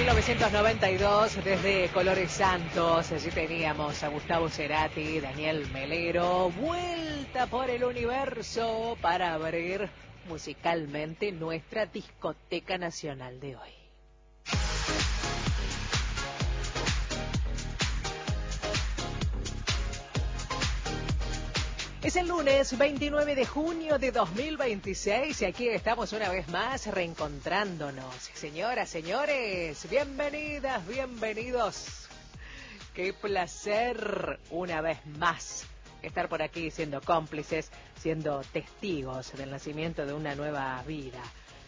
1992, desde Colores Santos, allí teníamos a Gustavo Cerati, Daniel Melero, vuelta por el universo para abrir musicalmente nuestra discoteca nacional de hoy. Es el lunes 29 de junio de 2026 y aquí estamos una vez más reencontrándonos. Señoras, señores, bienvenidas, bienvenidos. Qué placer una vez más estar por aquí siendo cómplices, siendo testigos del nacimiento de una nueva vida.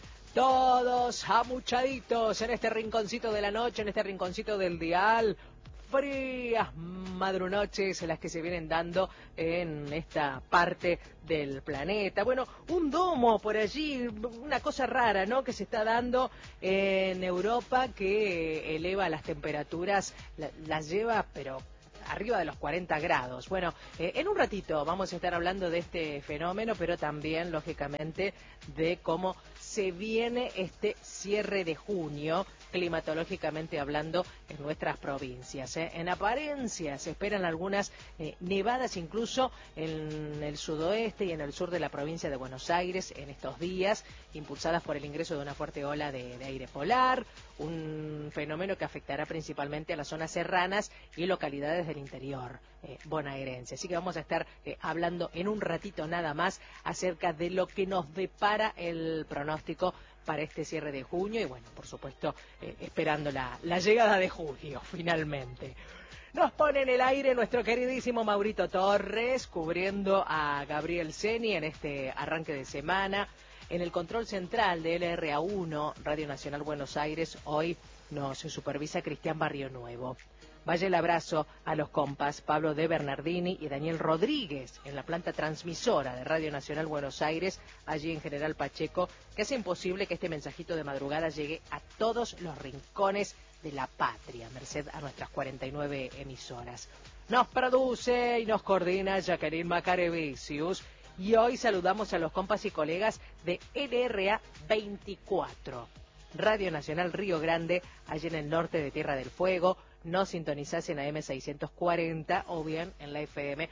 Todos amuchaditos en este rinconcito de la noche, en este rinconcito del dial. Frías madrunoches las que se vienen dando en esta parte del planeta. Bueno, un domo por allí, una cosa rara, ¿no?, que se está dando en Europa que eleva las temperaturas, las lleva, pero arriba de los 40 grados. Bueno, en un ratito vamos a estar hablando de este fenómeno, pero también, lógicamente, de cómo se viene este cierre de junio, climatológicamente hablando, en nuestras provincias. En apariencia se esperan algunas nevadas incluso en el sudoeste y en el sur de la provincia de Buenos Aires en estos días, impulsadas por el ingreso de una fuerte ola de aire polar, un fenómeno que afectará principalmente a las zonas serranas y localidades del interior bonaerense. Así que vamos a estar hablando en un ratito nada más acerca de lo que nos depara el pronóstico para este cierre de junio y, bueno, por supuesto, esperando la llegada de junio, finalmente. Nos pone en el aire nuestro queridísimo Maurito Torres, cubriendo a Gabriel Ceni en este arranque de semana. En el control central de LRA1, Radio Nacional Buenos Aires, hoy nos supervisa Cristian Barrio Nuevo. Vaya el abrazo a los compas Pablo de Bernardini y Daniel Rodríguez en la planta transmisora de Radio Nacional Buenos Aires, allí en General Pacheco, que hacen posible que este mensajito de madrugada llegue a todos los rincones de la patria, merced a nuestras 49 emisoras. Nos produce y nos coordina Jacqueline Macarevicius y hoy saludamos a los compas y colegas de LRA 24. Radio Nacional Río Grande, allí en el norte de Tierra del Fuego. Nos sintonizás en AM 640 o bien en la FM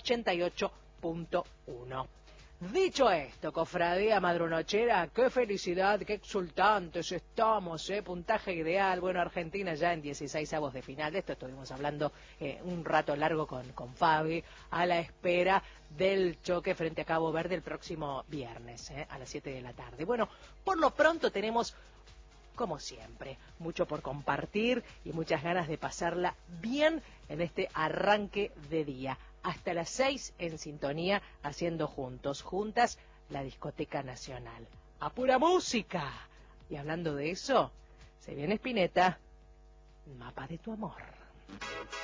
88.1. Dicho esto, cofradía madrunochera, qué felicidad, qué exultantes estamos, puntaje ideal. Bueno, Argentina ya en 16avos de final, de esto estuvimos hablando un rato largo con Fabi, a la espera del choque frente a Cabo Verde el próximo viernes, a las 7 de la tarde. Bueno, por lo pronto tenemos, como siempre, mucho por compartir y muchas ganas de pasarla bien en este arranque de día. Hasta las 6 en sintonía, haciendo juntas, la Discoteca Nacional. ¡A pura música! Y hablando de eso, se viene Spinetta, Mapa de tu amor.